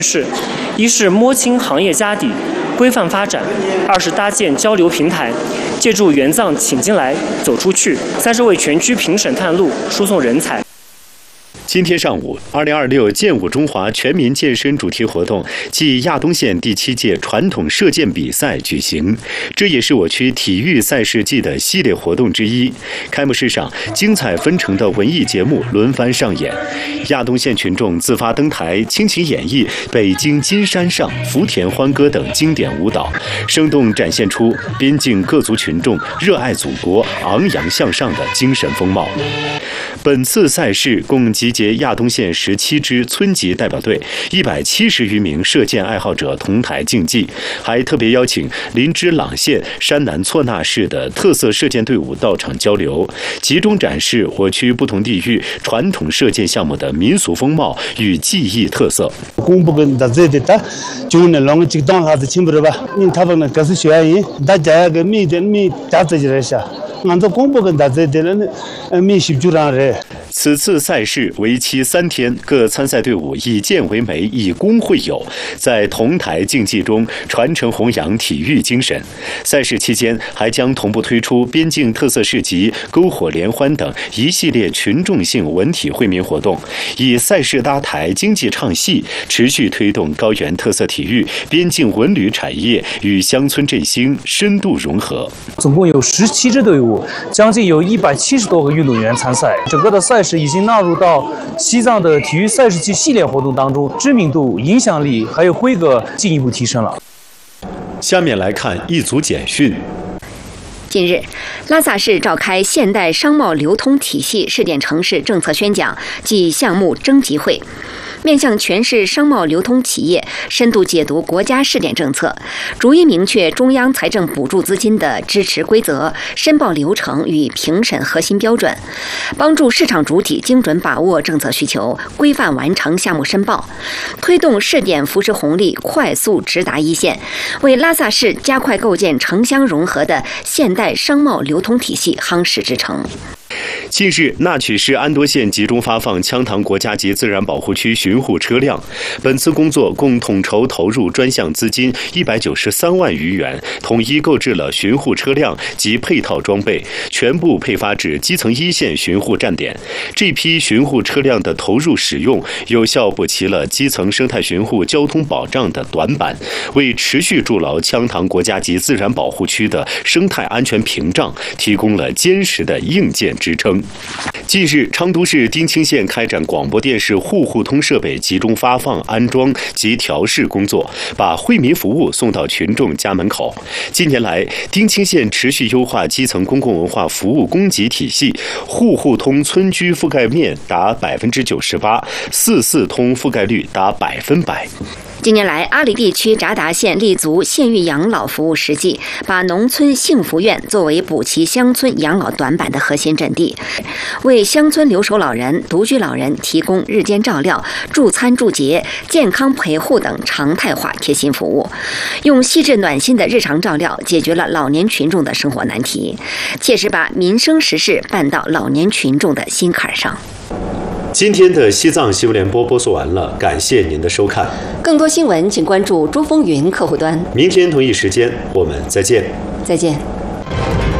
是：一是摸清行业家底，规范发展；二是搭建交流平台，借助援藏请进来走出去；三是为全区评审探路，输送人才。 今天上午，2026健舞中华全民健身主题活动暨亚东县第7届传统射箭比赛举行，这也是我区体育赛事季的系列活动之一。开幕式上，精彩纷呈的文艺节目轮番上演，亚东县群众自发登台倾情演绎《北京金山上》《福田欢歌》等经典舞蹈，生动展现出边境各族群众热爱祖国、昂扬向上的精神风貌。本次赛事共集结亚东县17支村级代表队170余名射箭爱好者同台竞技，还特别邀请林芝朗县山南错那市的特色射箭队伍到场交流，集中展示我区不同地域传统射箭项目的民俗风貌与技艺特色。此次赛事为期3天，各参赛队伍以箭为媒，以弓会友，在同台竞技中传承弘扬体育精神。赛事期间还将同步推出边境特色市集、篝火联欢等一系列群众性文体惠民活动，以赛事搭台、经济唱戏，持续推动高原特色体育、边境文旅产业与乡村振兴深度融合。 总共有17支队伍，将近有170多个运动员参赛。整个的赛事已经纳入到西藏的体育赛事季系列活动当中，知名度、影响力还有规格进一步提升了。 下面来看一组简讯。 近日，拉萨市召开现代商贸流通体系试点城市政策宣讲暨项目征集会，面向全市商贸流通企业深度解读国家试点政策，逐一明确中央财政补助资金的支持规则、申报流程与评审核心标准，帮助市场主体精准把握政策需求，规范完成项目申报，推动试点扶持红利快速直达一线，为拉萨市加快构建城乡融合的现代商贸流通体系夯实支撑。 近日，那曲市安多县集中发放羌塘国家级自然保护区巡护车辆。本次工作共统筹投入专项资金193万余元，统一购置了巡护车辆及配套装备，全部配发至基层一线巡护站点。这批巡护车辆的投入使用，有效补齐了基层生态巡护交通保障的短板，为持续筑牢羌塘国家级自然保护区的生态安全屏障提供了坚实的硬件支撑。近日，昌都市丁青县开展广播电视户户通设备集中发放、安装及调试工作，把惠民服务送到群众家门口。近年来，丁青县持续优化基层公共文化服务供给体系，户户通村居覆盖面达98%，44通覆盖率达100%。 近年来，阿里地区札达县立足县域养老服务实际，把农村幸福院作为补齐乡村养老短板的核心阵地，为乡村留守老人、独居老人提供日间照料、助餐助洁、健康陪护等常态化贴心服务，用细致暖心的日常照料解决了老年群众的生活难题，切实把民生实事办到老年群众的心坎上。 今天的西藏新闻联播播送完了，感谢您的收看。 更多新闻请关注珠风云客户端。 明天同一时间我们再见。 再见。